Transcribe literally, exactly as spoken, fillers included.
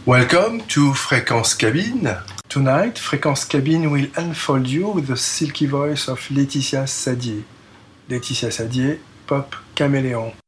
Welcome to Fréquence Cabine. Tonight, Fréquence Cabine will unfold you with the silky voice of Laetitia Sadier. Laetitia Sadier, pop caméléon.